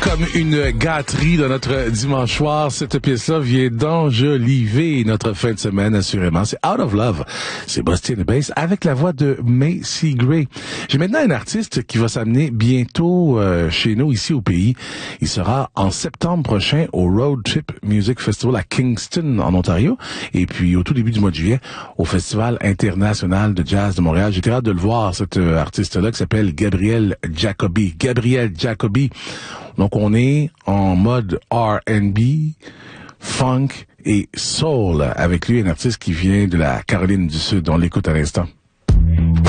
Comme une gâterie dans notre dimanche soir, cette pièce-là vient d'enjoliver notre fin de semaine, assurément. C'est Out of Love. C'est Boston Bass avec la voix de Macy Gray. J'ai maintenant un artiste qui va s'amener bientôt chez nous, ici au pays. Il sera en septembre prochain au Road Trip Music Festival à Kingston, en Ontario. Et puis, au tout début du mois de juillet, au Festival international de jazz de Montréal. J'ai hâte de le voir, cet artiste-là, qui s'appelle Gabriel Jacobi. Gabriel Jacobi. Donc, on est en mode R&B, funk et soul avec lui, un artiste qui vient de la Caroline du Sud. On l'écoute à l'instant.